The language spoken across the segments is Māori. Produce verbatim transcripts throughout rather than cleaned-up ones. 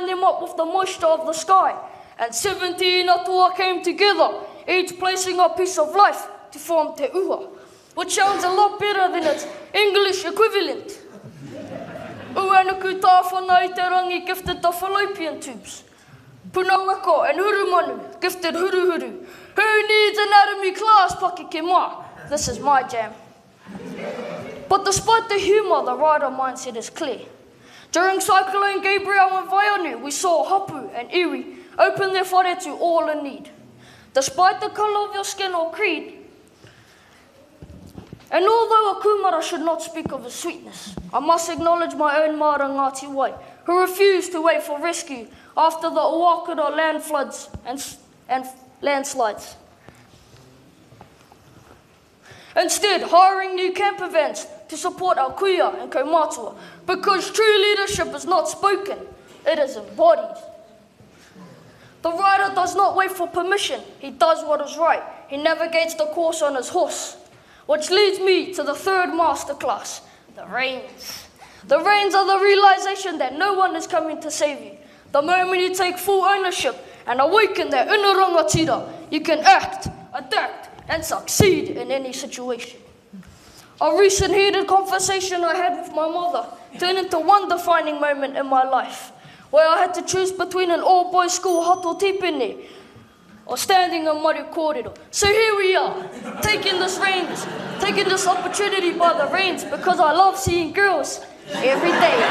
them up with the moisture of the sky. And seventeen atua came together, each placing a piece of life to form Te Uha, which sounds a lot better than its English equivalent. Uanuku tā whanai te rangi gifted the fallopian tubes. Punawako and Hurumanu gifted Huru Huru. Who needs anatomy class, Pakeke Mā? This is my jam. But despite the humour, the rider mindset is clear. During Cyclone Gabriel and Vaianu, we saw Hapu and Iwi open their whare to all in need. Despite the colour of your skin or creed, and although a kumara should not speak of his sweetness, I must acknowledge my own Mara Ngāti Wai, who refused to wait for rescue after the Owakura land floods and, and landslides. Instead, hiring new camper vans to support our kuia and kaumatua, because true leadership is not spoken, it is embodied. The rider does not wait for permission, he does what is right. He navigates the course on his horse. Which leads me to the third masterclass, the reins. The reins are the realization that no one is coming to save you. The moment you take full ownership and awaken that inner rangatira, you can act, adapt, and succeed in any situation. A recent heated conversation I had with my mother turned into one defining moment in my life, where I had to choose between an all-boys school hato tipene or standing in Maru Kōrero. So here we are, taking this reins, taking this opportunity by the reins because I love seeing girls every day.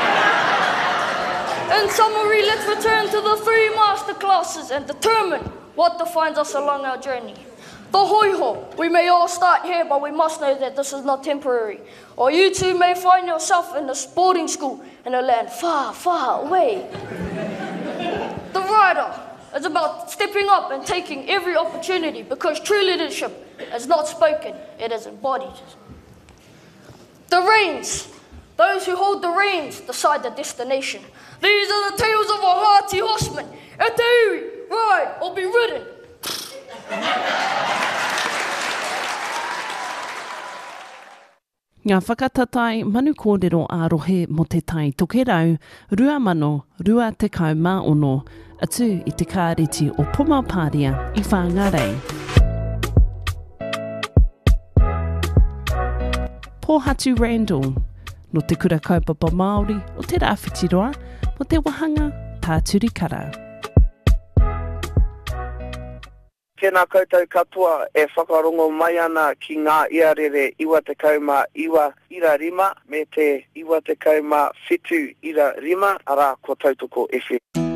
In summary, let's return to the three masterclasses and determine what defines us along our journey. The hoiho, we may all start here, but we must know that this is not temporary. Or you too may find yourself in a boarding school in a land far, far away. The rider, it's about stepping up and taking every opportunity because true leadership is not spoken, it is embodied. The reins. Those who hold the reins decide the destination. These are the tales of a hearty horseman. E te iwi, ride or be ridden. Ngā whakatatai manu kōrero ārohe mo te tai tokerau, rua mano, rua te kau mā ono, atu i te kāreti o Pumapāria i Whāngarei. Pōhatu Randall, no te kura kaupapa Māori o te rāwhitiroa, mo te wahanga tāturi kara. Tēnā koutou katoa e whakarongo mai ana ki ngā iarere iwa te kauma iwa ira rima me te iwa te kauma whitu ira rima ara ko tautoko F M.